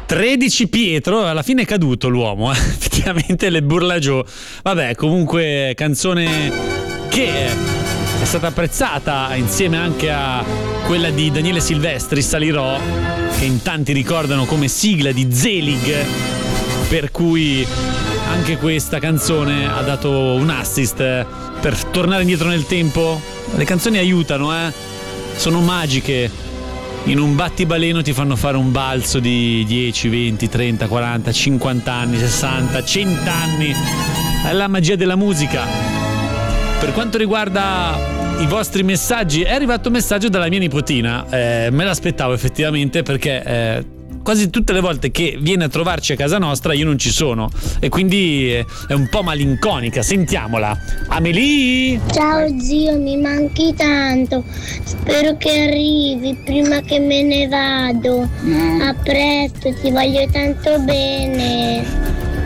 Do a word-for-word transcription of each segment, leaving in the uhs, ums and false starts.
tredici Pietro, alla fine è caduto l'uomo, eh? Effettivamente le Burlagiò. Vabbè, comunque canzone che è stata apprezzata insieme anche a quella di Daniele Silvestri, Salirò, che in tanti ricordano come sigla di Zelig, per cui anche questa canzone ha dato un assist per tornare indietro nel tempo. Le canzoni aiutano, eh? Sono magiche. In un battibaleno ti fanno fare un balzo di dieci, venti, trenta, quaranta, cinquanta anni, sessanta, cento anni. È la magia della musica. Per quanto riguarda i vostri messaggi, è arrivato un messaggio dalla mia nipotina. Eh, me l'aspettavo effettivamente, perché eh, quasi tutte le volte che viene a trovarci a casa nostra io non ci sono, e quindi è un po' malinconica. Sentiamola. Amelie! Ciao zio, mi manchi tanto. Spero che arrivi prima che me ne vado. A presto, ti voglio tanto bene.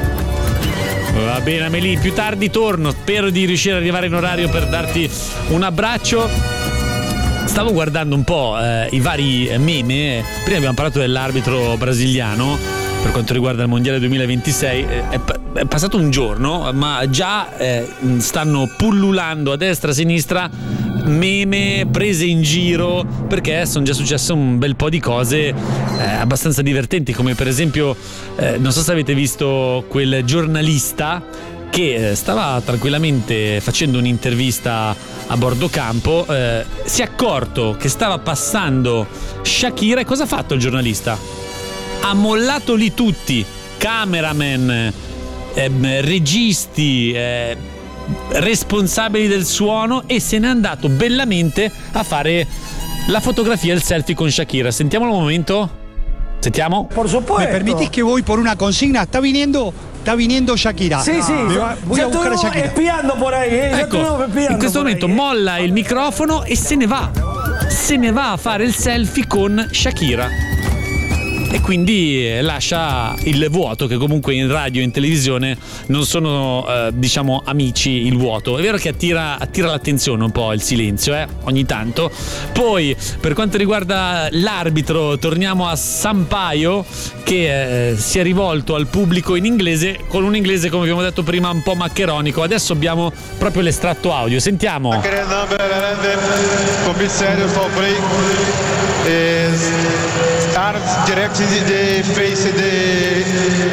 Va bene Amelie, più tardi torno. Spero di riuscire ad arrivare in orario per darti un abbraccio. Stavo guardando un po' eh, i vari meme. Prima abbiamo parlato dell'arbitro brasiliano per quanto riguarda il mondiale duemilaventisei. È, è passato un giorno, ma già eh, stanno pullulando a destra e a sinistra meme, prese in giro, perché sono già successe un bel po' di cose eh, abbastanza divertenti, come per esempio eh, non so se avete visto quel giornalista che stava tranquillamente facendo un'intervista a bordo campo, eh, si è accorto che stava passando Shakira, e cosa ha fatto il giornalista? Ha mollato lì tutti, cameraman, eh, registi, eh, responsabili del suono, e se n'è andato bellamente a fare la fotografia, il selfie con Shakira. Sentiamolo un momento. Sentiamo. Por supuesto. ¿Me permitís que voy por una consigna? Está viniendo, está viniendo Shakira. Sí, sí. Me va- voy ya a buscar a estuvimos Shakira. espiando por ahí, eh. Ya estuvimos Ecco, espiando in questo por momento ahí, eh. molla il microfono e se ne va. Se ne va a fare il selfie con Shakira. E quindi eh, lascia il vuoto, che comunque in radio e in televisione non sono, eh, diciamo, amici il vuoto. È vero che attira, attira l'attenzione un po' il silenzio, eh, ogni tanto. Poi, per quanto riguarda l'arbitro, torniamo a Sampaio, che eh, si è rivolto al pubblico in inglese, con un inglese, come abbiamo detto prima, un po' maccheronico. Adesso abbiamo proprio l'estratto audio. Sentiamo. Commissario for play is start direct the face the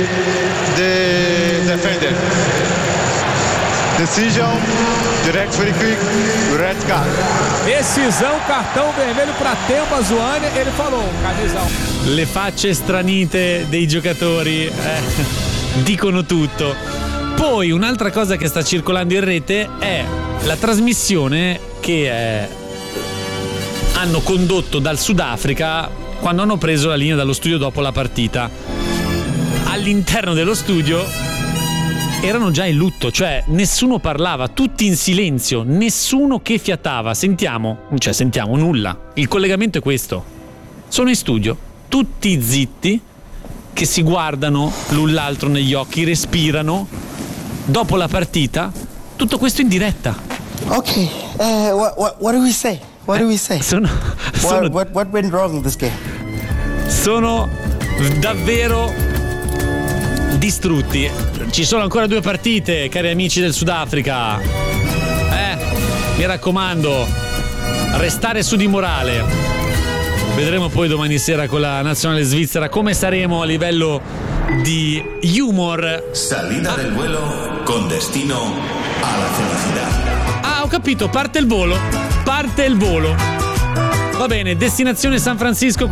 the defender. Decision direct free kick, red card. Decisão, cartão vermelho para Temba Zoane, ele falou, camisa um. Le facce stranite dei giocatori eh, dicono tutto. Poi un'altra cosa che sta circolando in rete è la trasmissione che eh, hanno condotto dal Sudafrica quando hanno preso la linea dallo studio dopo la partita. All'interno dello studio erano già in lutto, cioè nessuno parlava, tutti in silenzio, nessuno che fiatava. Sentiamo, cioè sentiamo nulla. Il collegamento è questo: sono in studio, tutti zitti, che si guardano l'un l'altro negli occhi, respirano. Dopo la partita, tutto questo in diretta. Ok, uh, what, what, what do we say? What do we say? Sono, sono, What, what, what went wrong in this game? sono davvero distrutti. Ci sono ancora due partite, cari amici del Sudafrica. Eh, mi raccomando, restare su di morale. Vedremo poi domani sera con la nazionale svizzera come saremo a livello di humor. Salida del vuelo con destino a la felicidad. Ah, ho capito, parte il volo. Parte il volo. Va bene, destinazione San Francisco.